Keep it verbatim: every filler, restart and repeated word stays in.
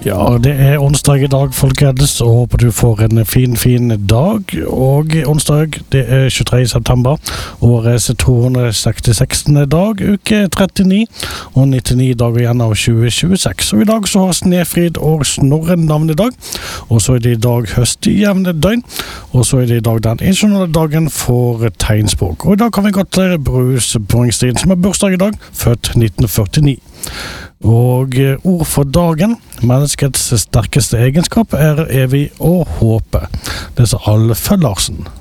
Ja, det er onsdag i dag, folkens, og håper du får en fin, fin dag. Og onsdag, det er tjuetre september, årets to hundre sekstiseks dag, uke trettini, og nittini dager igjen av tjue tjueseks. Og i dag så har Snefrid og Snorre navnedag, og så er det i dag høstjevne døgn, og så er det i dag den internasjonale dagen for tegnspråk. Og i dag kan vi gratulere Bruce Springsteen, som har bursdag i dag, født nitten førtini. Og ord for dagen: menneskets sterkeste egenskap er evig å håpe. Det sa Alf Larsen.